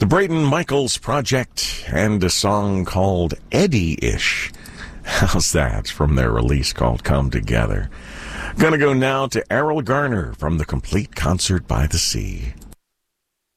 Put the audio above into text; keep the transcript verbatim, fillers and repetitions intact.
The Braden Michaels Project and a song called Eddie-ish. How's that? From their release called Come Together. Gonna go now to Errol Garner from the Complete Concert by the Sea.